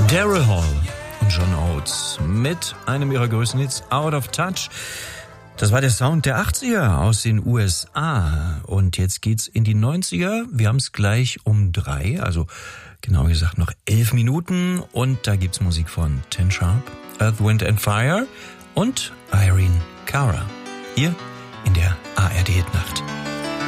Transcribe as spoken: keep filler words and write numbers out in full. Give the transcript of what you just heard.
Daryl Hall und John Oates mit einem ihrer größten Hits, Out of Touch. Das war der Sound der achtziger aus den U S A. Und jetzt geht's in die neunziger. Wir haben es gleich um drei, also genau gesagt noch elf Minuten. Und da gibt's Musik von Ten Sharp, Earth, Wind and Fire und Irene Cara. Hier in der A R D Hitnacht.